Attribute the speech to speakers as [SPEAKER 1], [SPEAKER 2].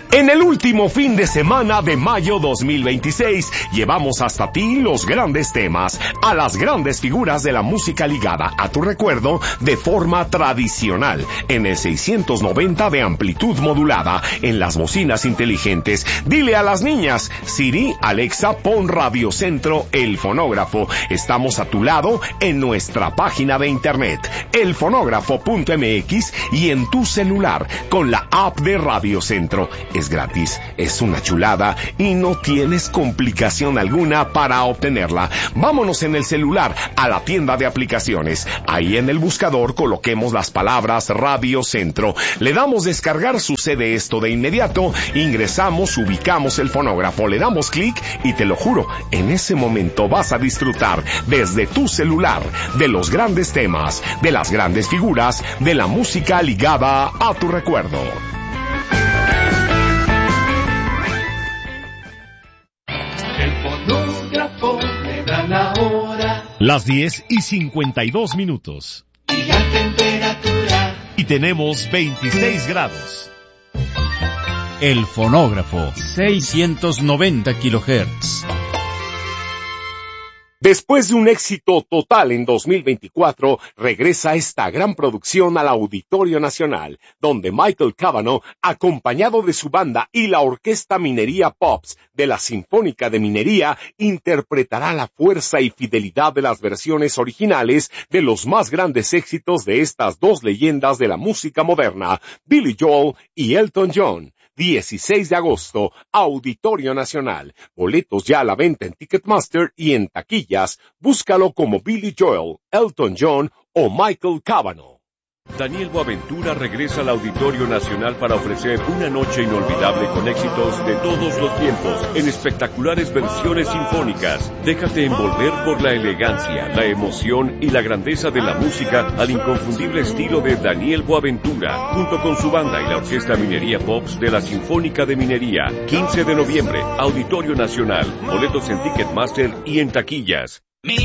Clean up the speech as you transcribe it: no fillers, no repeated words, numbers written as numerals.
[SPEAKER 1] En el último fin de semana de mayo 2026, llevamos hasta ti los grandes temas, a las grandes figuras de la música ligada a tu recuerdo de forma tradicional, en el 690 de amplitud modulada, en las bocinas inteligentes. Dile a las niñas, Siri, Alexa, pon Radio Centro, El Fonógrafo. Estamos a tu lado en nuestra página de internet, elfonógrafo.mx, y en tu celular, con la app de Radio Centro. Es gratis, es una chulada y no tienes complicación alguna para obtenerla. Vámonos en el celular a la tienda de aplicaciones. Ahí en el buscador coloquemos las palabras Radio Centro. Le damos descargar, sucede esto de inmediato. Ingresamos, ubicamos el fonógrafo, le damos clic y te lo juro, en ese momento vas a disfrutar desde tu celular de los grandes temas, de las grandes figuras, de la música ligada a tu recuerdo.
[SPEAKER 2] La hora.
[SPEAKER 3] Las 10:52.
[SPEAKER 2] Y la temperatura.
[SPEAKER 3] Y tenemos 26 grados.
[SPEAKER 4] El fonógrafo, 690 kHz.
[SPEAKER 1] Después de un éxito total en 2024, regresa esta gran producción al Auditorio Nacional, donde Michael Cavanaugh, acompañado de su banda y la Orquesta Minería Pops de la Sinfónica de Minería, interpretará la fuerza y fidelidad de las versiones originales de los más grandes éxitos de estas dos leyendas de la música moderna, Billy Joel y Elton John. 16 de agosto, Auditorio Nacional. Boletos ya a la venta en Ticketmaster y en taquillas. Búscalo como Billy Joel, Elton John o Michael Cavanaugh.
[SPEAKER 5] Daniel Boaventura regresa al Auditorio Nacional para ofrecer una noche inolvidable con éxitos de todos los tiempos, en espectaculares versiones sinfónicas. Déjate envolver por la elegancia, la emoción y la grandeza de la música al inconfundible estilo de Daniel Boaventura, junto con su banda y la Orquesta Minería Pops de la Sinfónica de Minería. 15 de noviembre, Auditorio Nacional. Boletos en Ticketmaster y en taquillas.